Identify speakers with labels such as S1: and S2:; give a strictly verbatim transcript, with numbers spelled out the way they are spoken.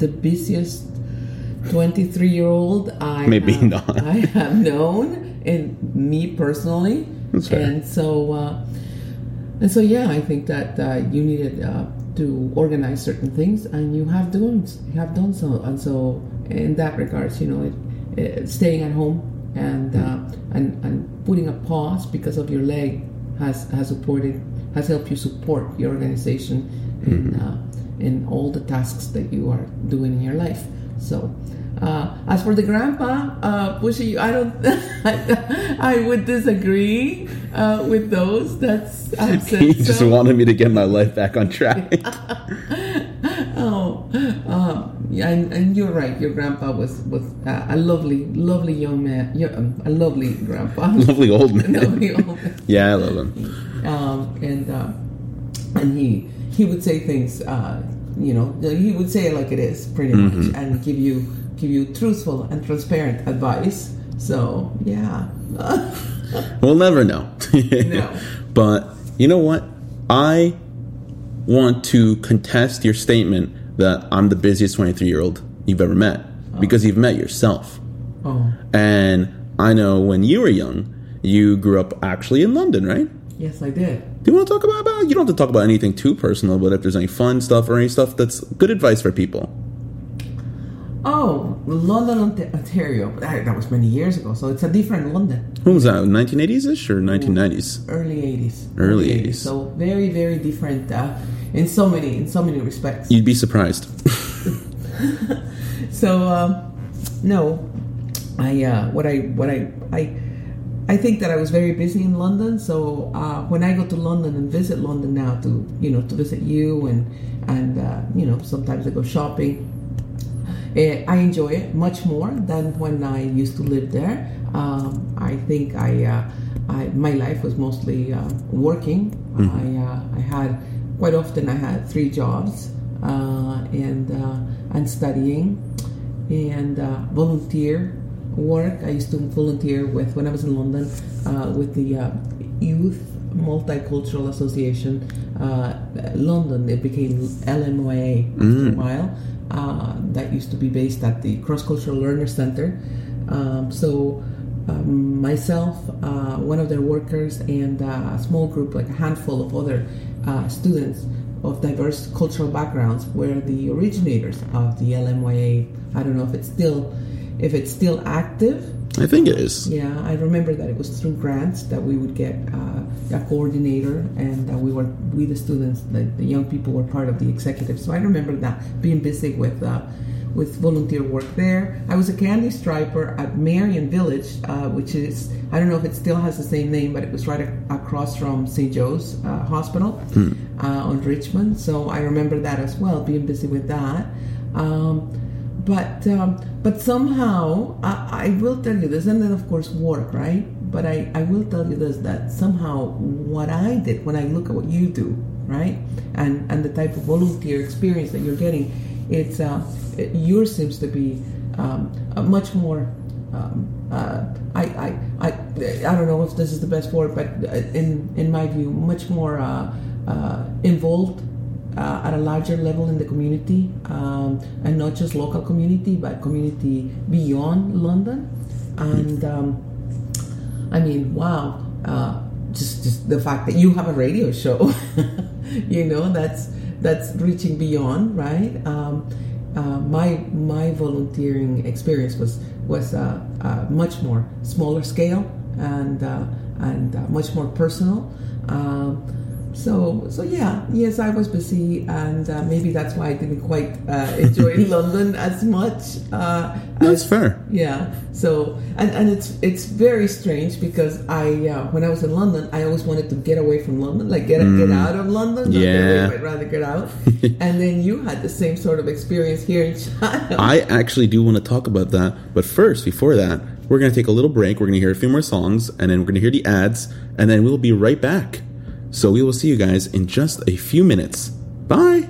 S1: the busiest twenty-three-year-old I
S2: maybe
S1: have,
S2: not.
S1: I have known, in me personally.
S2: That's fair.
S1: And so, uh, and so, yeah, I think that uh, you needed uh, to organize certain things, and you have done you have done so. And so, in that regards, you know, it, it, staying at home and uh, and and putting a pause because of your leg has has supported has helped you support your organization in
S2: Mm-hmm.
S1: uh, in all the tasks that you are doing in your life. So, uh, as for the grandpa, uh, Pushy, I don't, I would disagree uh, with those. That's I've said
S2: He just
S1: so.
S2: wanted me to get my life back on track.
S1: Oh, um, yeah, and, and you're right. Your grandpa was was uh, a lovely, lovely young man. Yeah, um, a lovely grandpa.
S2: Lovely old man.
S1: lovely old man.
S2: Yeah, I love him.
S1: Um, and uh, and he he would say things. Uh, you know, he would say it like it is, pretty
S2: Mm-hmm.
S1: much, and give you give you truthful and transparent advice. So yeah.
S2: We'll never know.
S1: No.
S2: But you know what? I want to contest your statement that I'm the busiest twenty-three-year-old you've ever met, because you've met yourself.
S1: Oh.
S2: And I know when you were young, you grew up actually in London, right?
S1: Yes, I did.
S2: Do you want to talk about that? You don't have to talk about anything too personal, but if there's any fun stuff or any stuff that's good advice for people.
S1: Oh, London, Ont- Ontario. That that was many years ago, so it's a different London.
S2: When was that? nineteen eighties-ish or nineteen nineties?
S1: Early eighties.
S2: Early eighties.
S1: So very, very different uh, in so many in so many respects.
S2: You'd be surprised.
S1: So um, no, I uh, what I what I I I think that I was very busy in London. So uh, when I go to London and visit London now to you know to visit you and and uh, you know sometimes I go shopping. Uh, I enjoy it much more than when I used to live there. Um, I think I, uh, I my life was mostly uh, working.
S2: Mm-hmm.
S1: I uh, I had quite often I had three jobs uh, and uh, and studying and uh, volunteer work. I used to volunteer with when I was in London uh, with the uh, Youth Multicultural Association uh, London. It became L M Y A after
S2: Mm.
S1: a while. Uh, that used to be based at the Cross Cultural Learner Center. Um, so um, myself, uh, one of their workers, and uh, a small group, like a handful of other uh, students of diverse cultural backgrounds, were the originators of the L M Y A. I don't know if it's still if it's still active.
S2: I think it is.
S1: Yeah, I remember that it was through grants that we would get uh, a coordinator, and uh, we were we the students, the, the young people were part of the executive. So I remember that being busy with uh, with volunteer work there. I was a candy striper at Marion Village, uh, which is I don't know if it still has the same name, but it was right a- across from Saint Joe's uh, Hospital
S2: Hmm.
S1: uh, on Richmond. So I remember that as well, being busy with that. Um, But um, but somehow I, I will tell you this, and then of course work, right? But I, I will tell you this, that somehow what I did when I look at what you do, right, and and the type of volunteer experience that you're getting, it's uh, it, yours seems to be um, a much more. Um, uh, I, I I I don't know if this is the best word, but in in my view, much more uh, uh, involved. Uh, at a larger level in the community, um, and not just local community, but community beyond London. And um, I mean, wow! Uh, just just the fact that you have a radio show, you know, that's that's reaching beyond, right? Um, uh, my my volunteering experience was was uh, uh, much more smaller scale and uh, and uh, much more personal. Um, So, so yeah, yes, I was busy, and uh, maybe that's why I didn't quite uh, enjoy London as much. Uh,
S2: That's
S1: as,
S2: fair.
S1: Yeah. So, and, and it's it's very strange because I uh, when I was in London, I always wanted to get away from London, like get
S2: Mm.
S1: get out of London. Not
S2: Yeah.
S1: get away, I'd rather get out. And then you had the same sort of experience here in China.
S2: I actually do want to talk about that. But first, before that, we're going to take a little break. We're going to hear a few more songs, and then we're going to hear the ads, and then we'll be right back. So we will see you guys in just a few minutes. Bye!